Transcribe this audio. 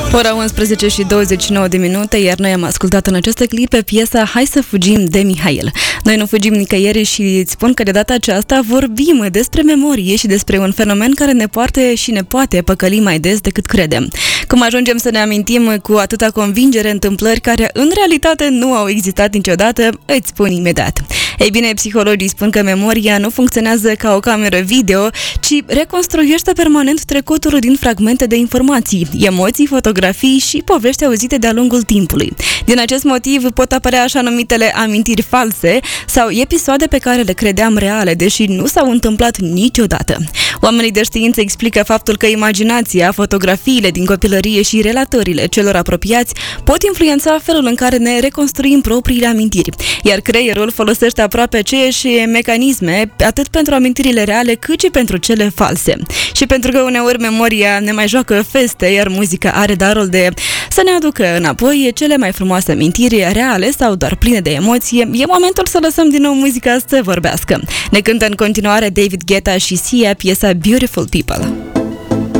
Ora 11 și 29 de minute, iar noi am ascultat în această clipă piesa Hai să fugim de Mihail. Noi nu fugim nicăieri și îți spun că de data aceasta vorbim despre memorie și despre un fenomen care ne poate și ne poate păcăli mai des decât credem. Cum ajungem să ne amintim cu atâta convingere întâmplări care în realitate nu au existat niciodată, îți spun imediat. Ei bine, psihologii spun că memoria nu funcționează ca o cameră video, ci reconstruiește permanent trecutul din fragmente de informații, emoții, fotografii și povești auzite de-a lungul timpului. Din acest motiv pot apărea așa numitele amintiri false sau episoade pe care le credeam reale, deși nu s-au întâmplat niciodată. Oamenii de știință explică faptul că imaginația, fotografiile din copilărie și relatările celor apropiați pot influența felul în care ne reconstruim propriile amintiri, iar creierul folosește aproape aceeași mecanisme atât pentru amintirile reale cât și pentru cele false. Și pentru că uneori memoria ne mai joacă feste, iar muzica are darul de să ne aducă înapoi cele mai frumoase amintiri reale sau doar pline de emoție, e momentul să lăsăm din nou muzica să vorbească. Ne cântă în continuare David Guetta și Sia piesa Beautiful People.